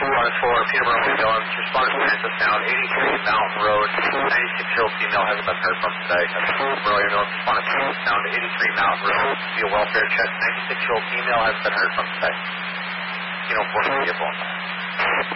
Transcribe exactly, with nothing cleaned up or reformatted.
one four, Peterborough, Magellan. Responded to Francis Sound, eighty-three Mountain Road. ninety-six-year-old female hasn't been heard from today. Peterborough, North. Responded to Francis Sound, eighty-three Mountain Road. Be a welfare check. ninety-six-year-old female hasn't been heard from today. You know, four vehicle.